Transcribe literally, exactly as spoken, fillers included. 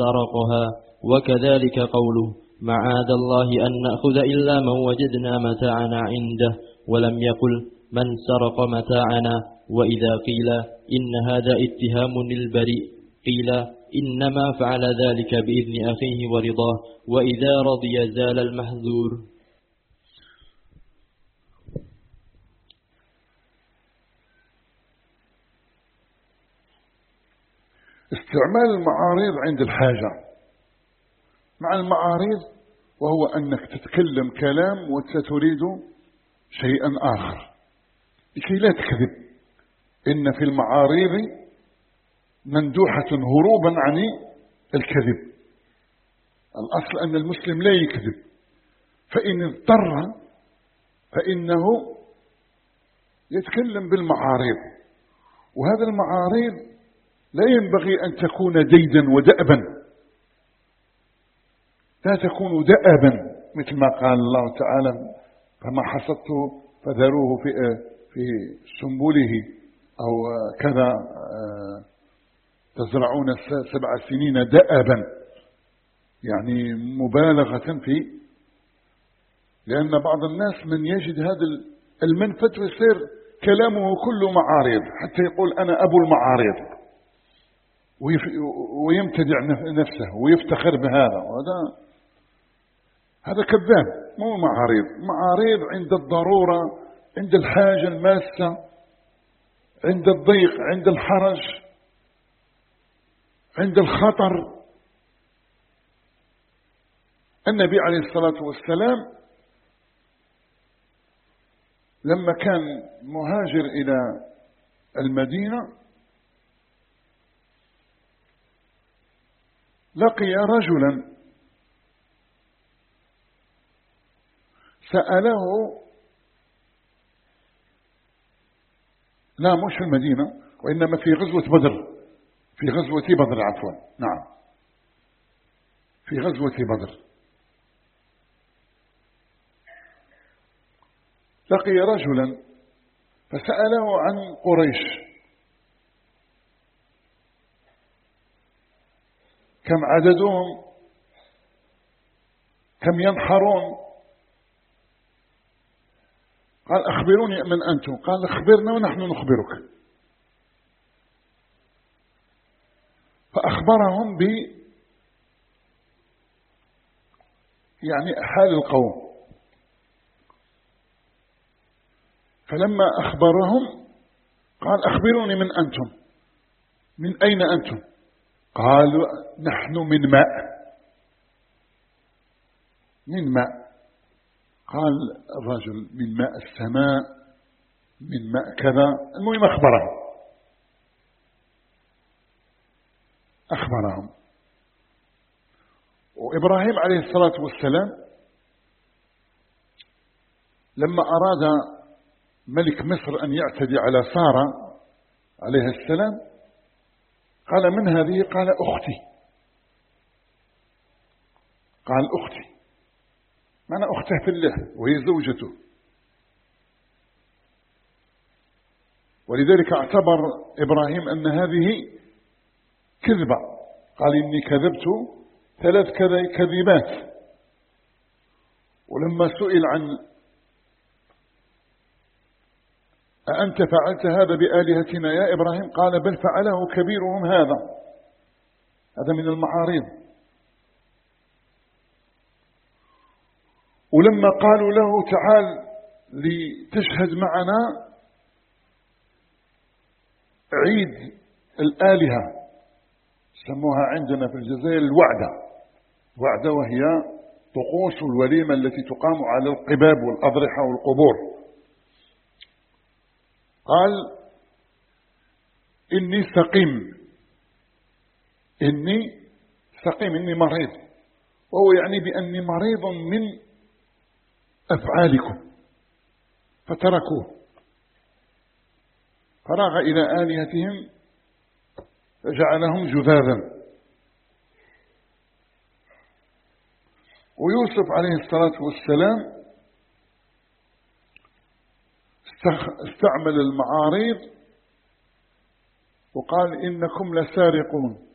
سرقها. وكذلك قوله معاذ الله أن نأخذ إلا من وجدنا متاعنا عنده، ولم يقل من سرق متاعنا. وإذا قيل إن هذا اتهام للبريء قيل إنما فعل ذلك بإذن أخيه ورضاه، وإذا رضي زال المحذور. استعمال المعارض عند الحاجة. مع المعارض وهو أنك تتكلم كلام وستريد شيئا آخر لكي لا تكذب. إن في المعارض مندوحة هروبا عن الكذب. الأصل أن المسلم لا يكذب، فإن اضطر فإنه يتكلم بالمعارض. وهذا المعارض لا ينبغي أن تكون ديدا ودأبا، لا تكون دأبا مثل ما قال الله تعالى فما حصدته فذروه في في سنبله أو كذا تزرعون سبع سنين دأبا، يعني مبالغة في. لأن بعض الناس من يجد هذا المنفذ ويصير كلامه كله معارض، حتى يقول أنا أبو المعارض ويمتدع نفسه ويفتخر بهذا، وهذا هذا كذاب. مو معارض. معارض عند الضرورة، عند الحاجة الماسة، عند الضيق، عند الحرج، عند الخطر. النبي عليه الصلاة والسلام لما كان مهاجر إلى المدينة لقي رجلا سأله، لا مش في المدينة وإنما في غزوة بدر، في غزوة بدر عفوا، نعم في غزوة بدر لقي رجلا فسأله عن قريش كم عددهم، كم ينحرون. قال أخبروني من أنتم. قال أخبرنا ونحن نخبرك. فأخبرهم ب يعني حال القوم. فلما أخبرهم قال أخبروني من أنتم، من أين أنتم؟ قالوا نحن من ماء. من ماء. قال الرجل من ماء السماء، من ماء كذا. المهم أخبرهم أخبرهم وإبراهيم عليه الصلاة والسلام لما أراد ملك مصر أن يعتدي على سارة عليه السلام قال من هذه؟ قال أختي. قال أختي معنى أخته في الله وهي زوجته. ولذلك اعتبر إبراهيم أن هذه كذبة. قال إني كذبت ثلاث كذبات. ولما سئل عن أأنت فعلت هذا بآلهتنا يا إبراهيم؟ قال بل فعله كبيرهم هذا. هذا من المعارض. ولما قالوا له تعال لتشهد معنا عيد الآلهة، سموها عندنا في الجزائر الوعدة. وعدة وهي طقوس الوليمة التي تقام على القباب والأضرحة والقبور. قال إني سقيم، إني سقيم، إني مريض. وهو يعني بأني مريض من أفعالكم. فتركوه فراغ إلى آلهتهم فجعلهم جذاذا. ويوسف عليه الصلاة والسلام استعمل المعارض وقال إنكم لسارقون.